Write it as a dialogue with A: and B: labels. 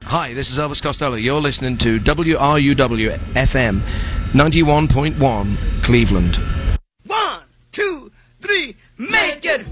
A: Hi, this is Elvis Costello. You're listening to WRUW FM 91.1 Cleveland.